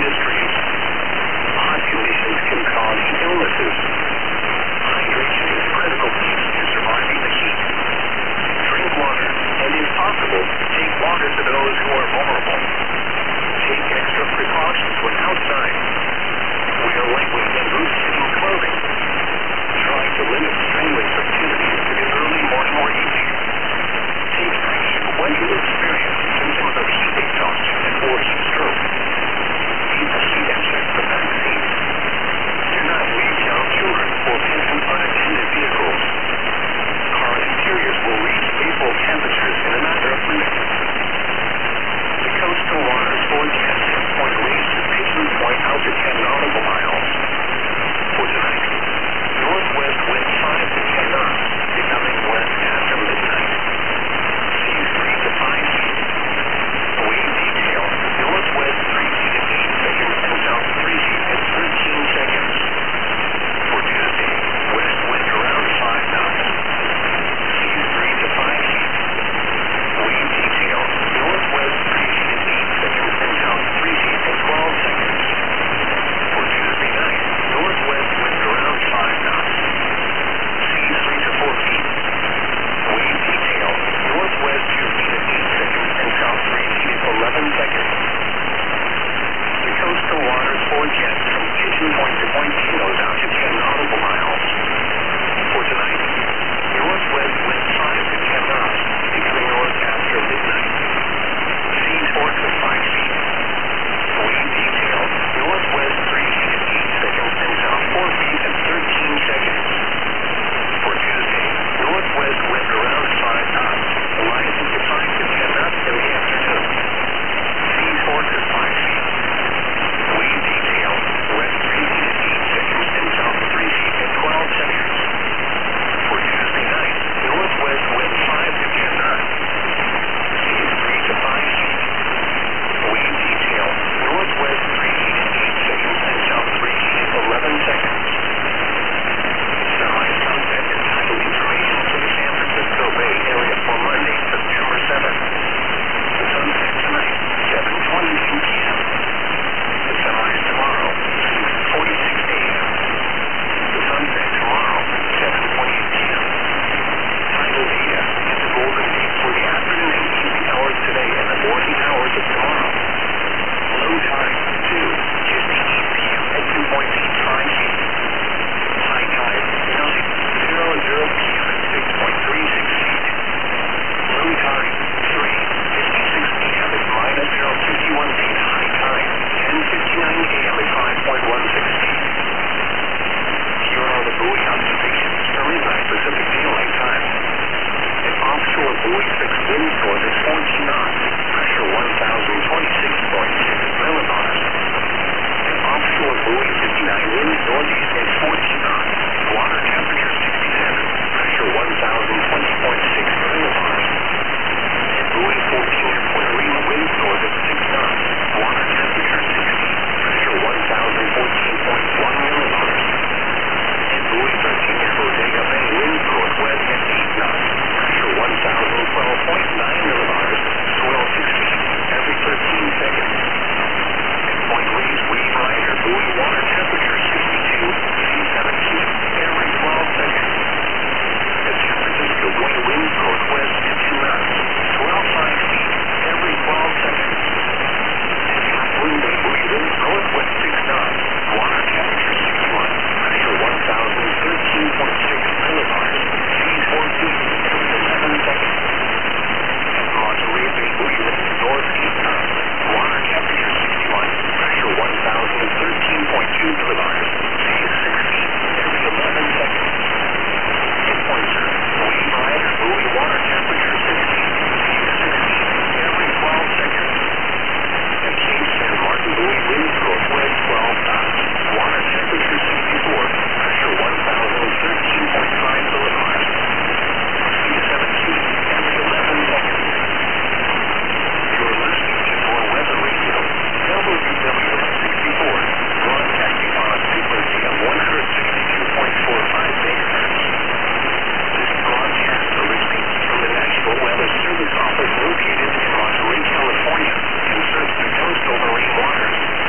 industries. Hot conditions can cause illnesses. Hydration is a critical piece to surviving the heat. Drink water, and if possible, take water to those who are vulnerable. Take extra precautions when outside. Wear lightweight and loose-fitting clothing. Try to limit strenuous activities to the early morning or evening. Take action when you experience symptoms of heat exhaustion or heat stroke. Keep a seat and check the back seat. Do not leave young children or pets in unattended vehicles. Car interiors will reach lethal temperatures in a matter of minutes. The coastal waters forecast set point raised to Pigeon Point out to 10 nautical miles. For tonight, northwest wind 5 to 10 knots, becoming west after midnight. Seas 3 to 5 feet. Wave detail, northwest 3 feet in 8 seconds and south 3 feet in 13 seconds. For Tuesday, west wind around 5 knots. Seas 3 to 5 feet. Wave detail, northwest 3 feet in 8 seconds and south 3 feet in 12 seconds. For Tuesday night, northwest wind around 5 knots. Seas 3 to 4 feet. Wave detail, northwest 2 feet in 8 seconds and south 3 feet in 11 seconds. The coastal waters forecast from Pigeon Point to Point Pinos out to 10 nautical miles. For tonight, northwest wind 5 to 10 knots, becoming north after midnight. Seas 4 to 5 feet. Wave detail, northwest 3 feet in 8 seconds and south 4 feet in 13 seconds. For Tuesday, northwest wind around 5 knots, rising to 5 to 10 knots in the afternoon. Seas 4 to 5 feet. Wave detail, west 3 feet in 8 seconds and south 3 feet in 12 seconds. For Tuesday night, northwest wind 5 to 10 knots. Seas 3 to 5 feet. Wave detail, northwest 3 feet in 8 seconds and south 3 feet in 11 seconds. Sunrise sunset and tidal information for the San Francisco Bay Area for Monday, September 7th. The sunset tonight, 7:22 p.m. The sunrise tomorrow, 6:46 a.m. The sunset tomorrow, 7:28 p.m. Tidal data is the golden date for the afternoon and evening hours today and the morning hours of tomorrow. Low tide, 2:58 p.m. at 2.85 feet. High tide, 9:00 p.m. at 6.36 feet. Low tide, 3:56 p.m. at -0.51 feet. High tide, 10:59 a.m. at 5.16